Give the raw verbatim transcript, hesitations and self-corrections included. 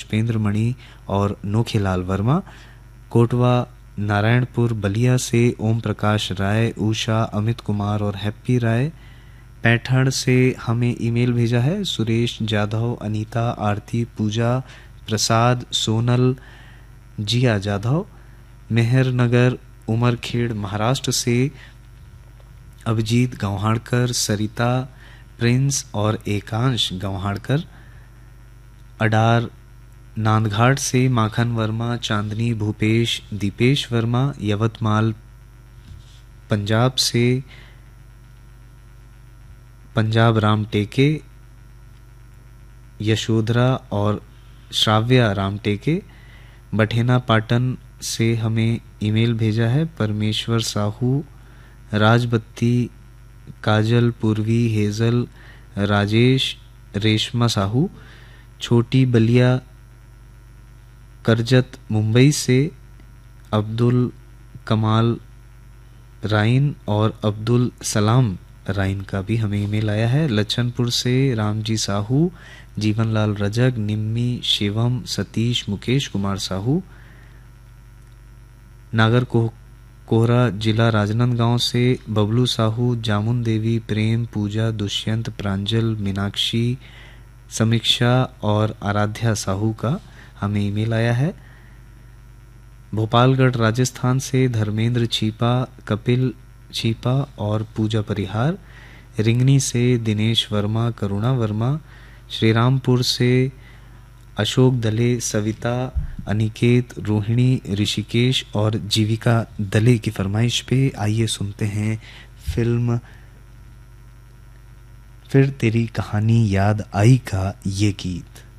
पुष्पेंद्र मणि और नोखेलाल वर्मा। कोटवा नारायणपुर बलिया से ओम प्रकाश राय, उषा, अमित कुमार और हैप्पी राय। पैठण से हमें ईमेल भेजा है सुरेश जाधव, अनीता, आरती, पूजा, प्रसाद, सोनल, जिया जाधव। मेहरनगर उमरखेड़ महाराष्ट्र से अभिजीत गौहाड़कर, सरिता, प्रिंस और एकांश गौहाड़कर। अडार नांदघाट से माखन वर्मा, चांदनी, भूपेश, दीपेश वर्मा। यवतमाल पंजाब से पंजाब राम टेके, यशोधरा और श्राव्या राम टेके। बठेना पाटन से हमें ईमेल भेजा है परमेश्वर साहू, राजबत्ती, काजल, पूर्वी, हेजल, राजेश, रेशमा साहू। छोटी बलिया करजत मुंबई से अब्दुल कमाल राइन और अब्दुल सलाम राइन का भी हमें ईमेल आया है। लच्छनपुर से रामजी साहू, जीवनलाल रजक, निम्मी, शिवम, सतीश, मुकेश कुमार साहू। नागर को कोहरा जिला राजनांदगांव से बबलू साहू, जामुन देवी, प्रेम, पूजा, दुष्यंत, प्रांजल, मीनाक्षी, समीक्षा और आराध्या साहू का हमें ईमेल आया है। भोपालगढ़ राजस्थान से धर्मेंद्र छीपा, कपिल छीपा और पूजा परिहार। रिंगनी से दिनेश वर्मा, करुणा वर्मा। श्रीरामपुर से अशोक दले, सविता, अनिकेत, रोहिणी, ऋषिकेश और जीविका दले की फरमाइश पे आइए सुनते हैं फिल्म फिर तेरी कहानी याद आई का ये गीत।